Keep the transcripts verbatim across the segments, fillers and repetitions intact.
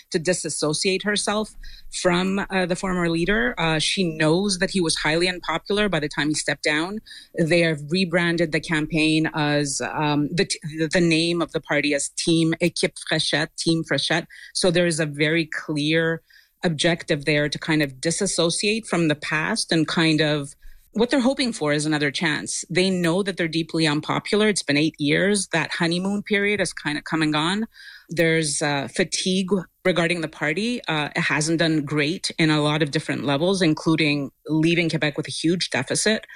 to disassociate herself from uh, the former leader. Uh, she knows that he was highly unpopular by the time he stepped down. They have rebranded the campaign as um, the the name of the party as Team Équipe Fréchette, Team Fréchette. So there is a very clear objective there to kind of disassociate from the past and kind of what they're hoping for is another chance. They know that they're deeply unpopular. It's been eight years. That honeymoon period has kind of come and gone. There's uh, fatigue regarding the party. Uh, it hasn't done great in a lot of different levels, including leaving Quebec with a huge deficit.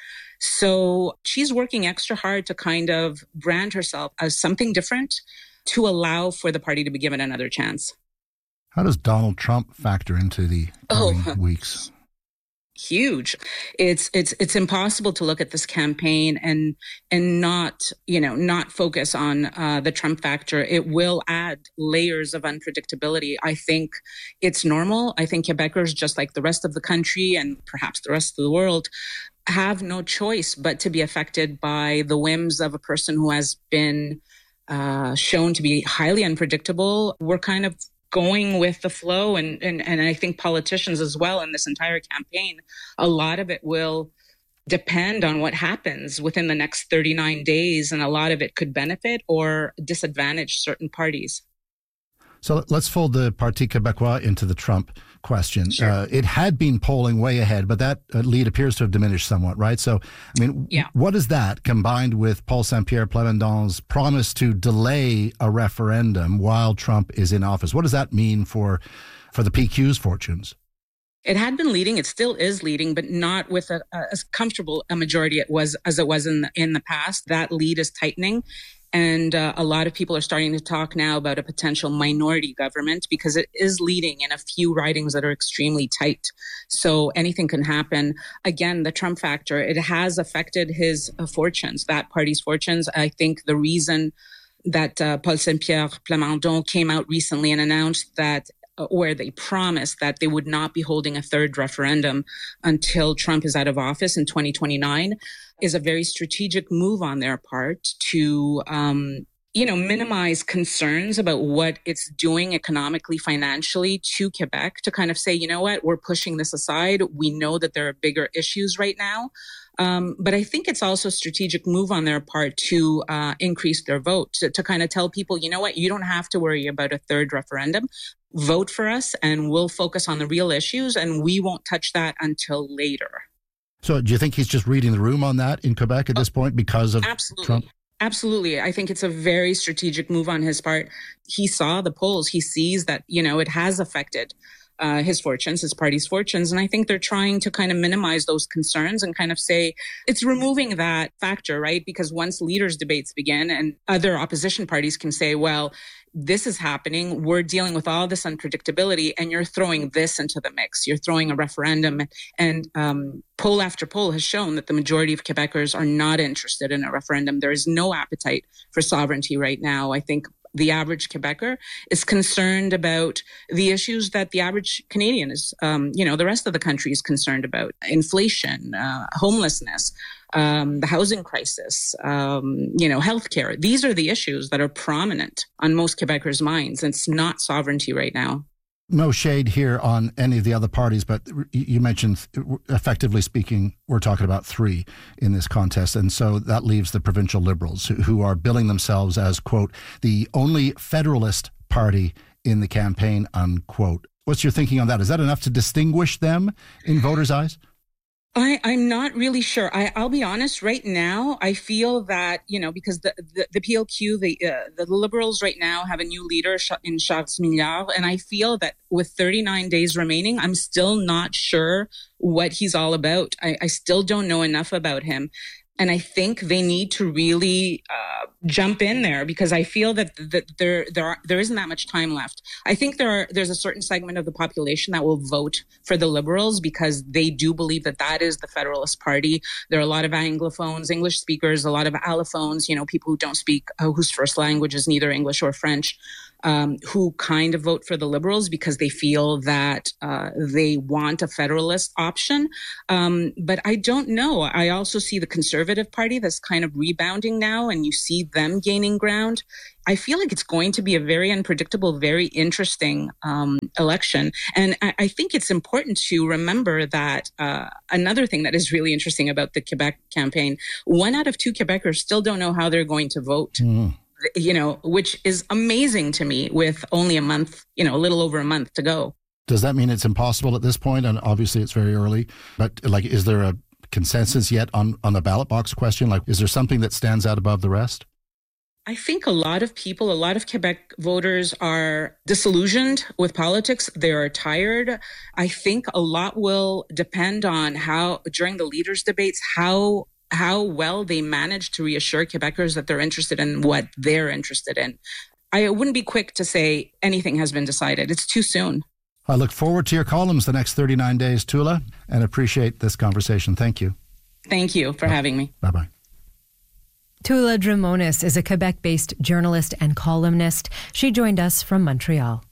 So she's working extra hard to kind of brand herself as something different to allow for the party to be given another chance. How does Donald Trump factor into the coming oh. weeks? Huge. It's it's it's impossible to look at this campaign and and not, you know, not focus on uh, the Trump factor. It will add layers of unpredictability. I think it's normal. I think Quebecers, just like the rest of the country and perhaps the rest of the world, have no choice but to be affected by the whims of a person who has been uh, shown to be highly unpredictable. We're kind of going with the flow. And, and, and I think politicians as well in this entire campaign, a lot of it will depend on what happens within the next thirty-nine days. And a lot of it could benefit or disadvantage certain parties. So let's fold the Parti Québécois into the Trump question. Sure. Uh, it had been polling way ahead, but that lead appears to have diminished somewhat, right? So, I mean, yeah. what is that combined with Paul Saint-Pierre Plamondon's promise to delay a referendum while Trump is in office? What does that mean for, for the P Q's fortunes? It had been leading. It still is leading, but not with a, a, as comfortable a majority it was as it was in the, in the past. That lead is tightening. And uh, a lot of people are starting to talk now about a potential minority government because it is leading in a few ridings that are extremely tight. So anything can happen. Again, the Trump factor, it has affected his uh, fortunes, that party's fortunes. I think the reason that uh, Paul Saint-Pierre Plamondon came out recently and announced that where they promised that they would not be holding a third referendum until Trump is out of office in twenty twenty-nine is a very strategic move on their part to, um, you know, minimize concerns about what it's doing economically, financially to Quebec, to kind of say, you know what, we're pushing this aside. We know that there are bigger issues right now. Um, but I think it's also a strategic move on their part to uh, increase their vote, to, to kind of tell people, you know what, you don't have to worry about a third referendum. Vote for us and we'll focus on the real issues and we won't touch that until later. So do you think he's just reading the room on that in Quebec at this point because of Absolutely. Trump? Absolutely. I think it's a very strategic move on his part. He saw the polls. He sees that, you know, it has affected uh, his fortunes, his party's fortunes. And I think they're trying to kind of minimize those concerns and kind of say it's removing that factor, right? Because once leaders' debates begin and other opposition parties can say, well, this is happening. We're dealing with all this unpredictability and you're throwing this into the mix. You're throwing a referendum and um, poll after poll has shown that the majority of Quebecers are not interested in a referendum. There is no appetite for sovereignty right now. I think the average Quebecer is concerned about the issues that the average Canadian is, um, you know, the rest of the country is concerned about. Inflation, uh, homelessness, um, the housing crisis, um, you know, healthcare. These are the issues that are prominent on most Quebecers' minds. It's not sovereignty right now. No shade here on any of the other parties, but you mentioned, effectively speaking, we're talking about three in this contest. And so that leaves the provincial Liberals, who are billing themselves as, quote, the only federalist party in the campaign, unquote. What's your thinking on that? Is that enough to distinguish them in voters' eyes? I, I'm not really sure. I, I'll be honest. Right now, I feel that, you know, because the, the, the P L Q, the uh, the Liberals right now have a new leader in Charles Milliard. And I feel that with thirty-nine days remaining, I'm still not sure what he's all about. I, I still don't know enough about him. And I think they need to really uh, jump in there because I feel that, that there there are, there isn't that much time left. I think there are, there's a certain segment of the population that will vote for the Liberals because they do believe that that is the Federalist Party. There are a lot of Anglophones, English speakers, a lot of allophones, you know, people who don't speak, uh, whose first language is neither English or French. um, who kind of vote for the Liberals because they feel that uh, they want a federalist option. Um, but I don't know. I also see the Conservative Party that's kind of rebounding now, and you see them gaining ground. I feel like it's going to be a very unpredictable, very interesting um, election. And I, I think it's important to remember that uh, another thing that is really interesting about the Quebec campaign, one out of two Quebecers still don't know how they're going to vote. Mm. You know, which is amazing to me with only a month, you know, a little over a month to go. Does that mean it's impossible at this point? And obviously it's very early, but like, is there a consensus yet on, on the ballot box question? Like, is there something that stands out above the rest? I think a lot of people, a lot of Quebec voters are disillusioned with politics. They are tired. I think a lot will depend on how, during the leaders' debates, how how well they manage to reassure Quebecers that they're interested in what they're interested in. I wouldn't be quick to say anything has been decided. It's too soon. I look forward to your columns the next thirty-nine days, Tula, and appreciate this conversation. Thank you. Thank you for Bye. having me. Bye-bye. Tula Drimonis is a Quebec-based journalist and columnist. She joined us from Montreal.